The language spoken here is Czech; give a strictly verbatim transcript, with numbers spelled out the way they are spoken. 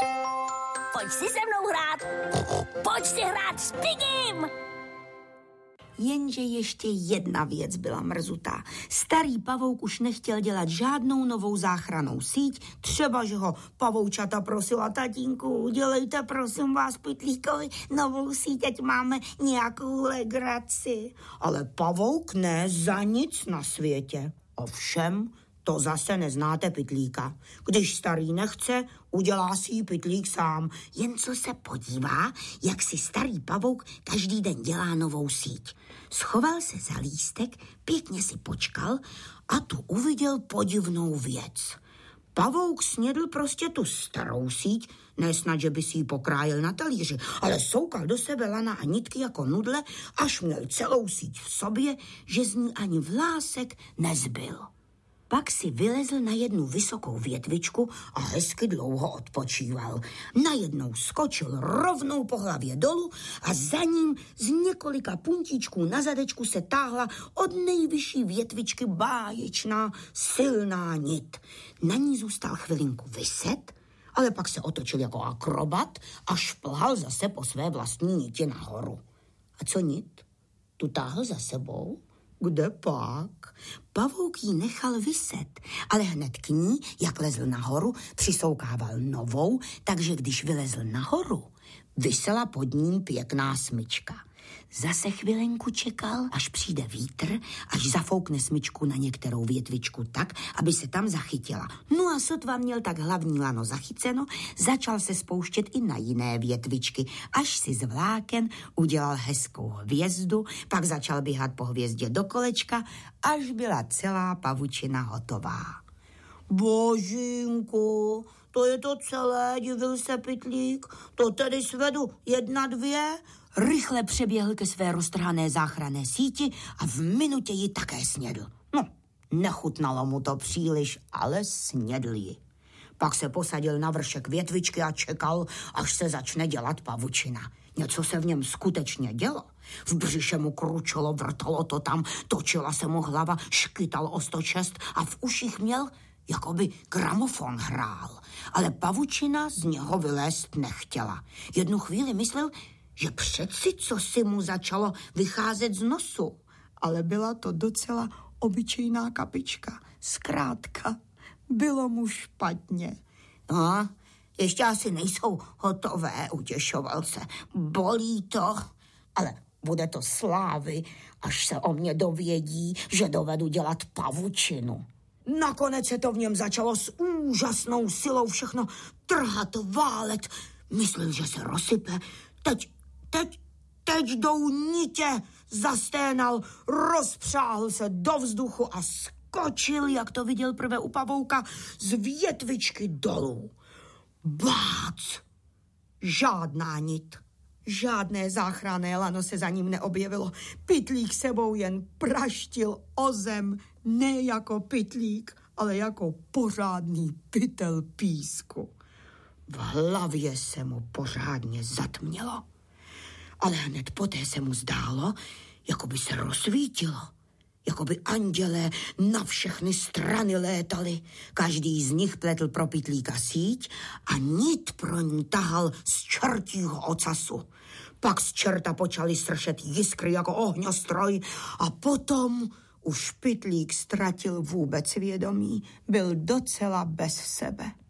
Pojď si se mnou hrát. Pojď si hrát s Pigim. Jenže ještě jedna věc byla mrzutá. Starý pavouk už nechtěl dělat žádnou novou záchrannou síť, třeba, že ho pavoučata prosila: tatínku, udělejte prosím vás Pytlíkovi novou síť, ať máme nějakou legraci. Ale pavouk ne za nic na světě. Ovšem, to zase neznáte Pytlíka. Když starý nechce, udělá si ji Pytlík sám. Jen co se podívá, jak si starý pavouk každý den dělá novou síť. Schoval se za lístek, pěkně si počkal a tu uviděl podivnou věc. Pavouk snědl prostě tu starou síť, nesnad, že by si ji pokrájel na talíři, ale soukal do sebe lana a nitky jako nudle, až měl celou síť v sobě, že z ní ani vlásek nezbyl. Pak si vylezl na jednu vysokou větvičku a hezky dlouho odpočíval. Najednou skočil rovnou po hlavě dolů a za ním z několika puntíčků na zadečku se táhla od nejvyšší větvičky báječná silná nit. Na ní zůstal chvilinku viset, ale pak se otočil jako akrobat a šplhal zase po své vlastní niti nahoru. A co nit? Tu táhl za sebou? Kde pak? Pavouk jí nechal viset, ale hned k ní, jak lezl nahoru, přisoukával novou, takže když vylezl nahoru, visela pod ním pěkná smyčka. Zase chvilenku čekal, až přijde vítr, až zafoukne smyčku na některou větvičku tak, aby se tam zachytila. No a sotva měl tak hlavní lano zachyceno, začal se spouštět i na jiné větvičky, až si z vláken udělal hezkou hvězdu, pak začal běhat po hvězdě do kolečka, až byla celá pavučina hotová. Božínku, to je to celé, divil se Pytlík, to tedy svedu jedna, dvě. Rychle přeběhl ke své roztrhané záchranné síti a v minutě ji také snědl. No, nechutnalo mu to příliš, ale snědl ji. Pak se posadil na vršek větvičky a čekal, až se začne dělat pavučina. Něco se v něm skutečně dělo. V břiše mu kručelo, vrtalo to tam, točila se mu hlava, škytal o sto šest a v uších měl, jako by gramofon hrál. Ale pavučina z něho vylézt nechtěla. Jednu chvíli myslel, že přeci co si mu začalo vycházet z nosu. Ale byla to docela obyčejná kapička. Zkrátka, bylo mu špatně. No, ještě asi nejsou hotové, utěšoval se. Bolí to, ale bude to slávy, až se o mě dovědí, že dovedu dělat pavučinu. Nakonec se to v něm začalo s úžasnou silou všechno trhat, válet. Myslel, že se rozsype. Teď, teď, teď jdou nitě. Zasténal, rozpřáhl se do vzduchu a skočil, jak to viděl prvé u pavouka, z větvičky dolů. Bác! Žádná nit. Žádné záchranné lano se za ním neobjevilo. Pytlík sebou jen praštil o zem, ne jako pytlík, ale jako pořádný pytel písku. V hlavě se mu pořádně zatmělo. Ale hned poté se mu zdálo, jako by se rozsvítilo. Jako by andělé na všechny strany létali. Každý z nich pletl pro Pytlíka síť a nit pro ní tahal z čertího ocasu. Pak z čerta počaly sršet jiskry jako ohňostroj a potom už Pytlík ztratil vůbec vědomí. Byl docela bez sebe.